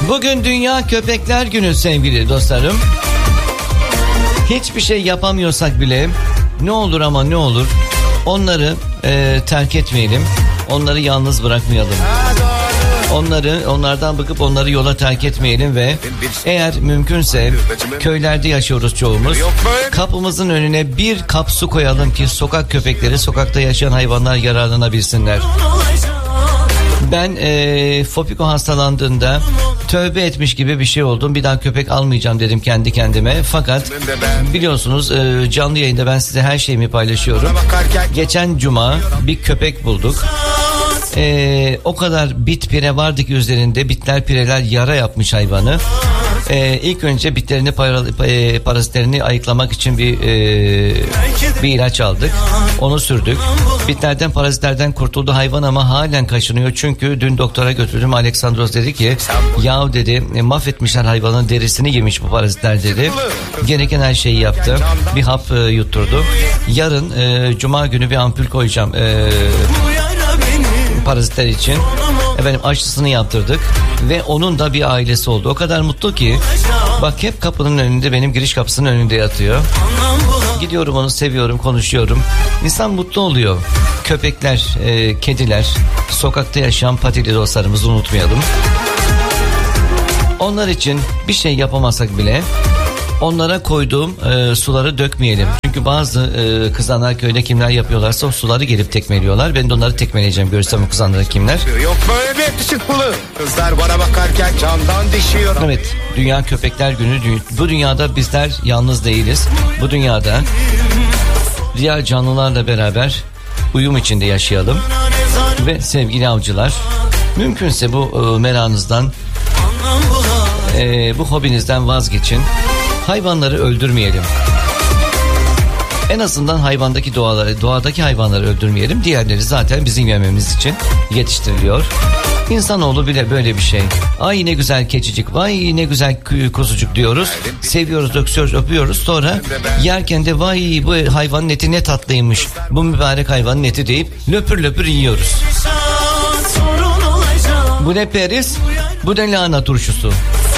Bugün Dünya Köpekler Günü sevgili dostlarım. Hiçbir şey yapamıyorsak bile ne olur ama ne olur onları terk etmeyelim. Onları yalnız bırakmayalım. Onlardan bıkıp onları yola terk etmeyelim ve eğer mümkünse köylerde yaşıyoruz çoğumuz. Kapımızın önüne bir kap su koyalım ki sokak köpekleri, sokakta yaşayan hayvanlar yararlanabilsinler. Ben Fopiko hastalandığında tövbe etmiş gibi bir şey oldum. Bir daha köpek almayacağım dedim kendi kendime. Fakat biliyorsunuz canlı yayında ben size her şeyimi paylaşıyorum. Geçen cuma bir köpek bulduk. O kadar bit pire vardı ki üzerinde bitler pireler yara yapmış hayvanı. İlk önce bitlerini parazitlerini ayıklamak için bir ilaç aldık. Onu sürdük. Bitlerden parazitlerden kurtuldu hayvan ama halen kaşınıyor. Çünkü dün doktora götürdüm. Aleksandros dedi ki yahu dedi mahvetmişler hayvanın derisini yemiş bu parazitler dedi. Gereken her şeyi yaptı. Bir hap yutturdu. Yarın cuma günü bir ampul koyacağım. Parazitler için aşısını yaptırdık ve onun da bir ailesi oldu. O kadar mutlu ki bak hep kapının önünde, benim giriş kapısının önünde yatıyor. Gidiyorum onu seviyorum, konuşuyorum. İnsan mutlu oluyor. Köpekler, kediler, sokakta yaşayan patili dostlarımızı unutmayalım. Onlar için bir şey yapamasak bile onlara koyduğum suları dökmeyelim. Çünkü bazı kızanlar köyde kimler yapıyorlarsa o suları gelip tekmeliyorlar. Ben de onları tekmeleyeceğim. Görsem o kızanları kimler. Yok böyle bir yakışıklı. Kızlar bana bakarken camdan düşüyor. Evet, Dünya Köpekler Günü. Bu dünyada bizler yalnız değiliz. Bu dünyada diğer canlılarla beraber uyum içinde yaşayalım. Ve sevgili avcılar, mümkünse bu merakınızdan, bu hobinizden vazgeçin. Hayvanları öldürmeyelim. En azından doğadaki hayvanları öldürmeyelim. Diğerleri zaten bizim yememiz için yetiştiriliyor. İnsanoğlu bile böyle bir şey. Ay ne güzel keçicik, vay ne güzel kuzucuk diyoruz. Seviyoruz, öksüyoruz, öpüyoruz. Sonra yerken de vay bu hayvanın eti ne tatlıymış. Bu mübarek hayvanın eti deyip löpür löpür yiyoruz. Bu ne periz? Bu ne lahana turşusu.